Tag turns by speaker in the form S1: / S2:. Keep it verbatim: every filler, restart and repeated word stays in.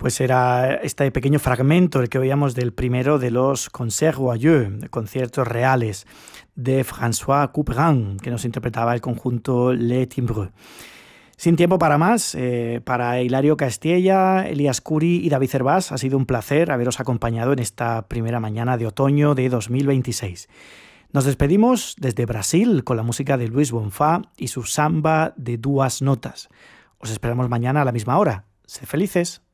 S1: Pues era este pequeño fragmento el que oíamos del primero de los Concerts Royaux, conciertos reales, de François Couperin, que nos interpretaba el conjunto Les Timbreux. Sin tiempo para más, eh, para Hilario Castella, Elías Curi y David Cervás, ha sido un placer haberos acompañado en esta primera mañana de otoño de dos mil veintiséis. Nos despedimos desde Brasil con la música de Luis Bonfá y su samba de duas notas. Os esperamos mañana a la misma hora. Sed felices.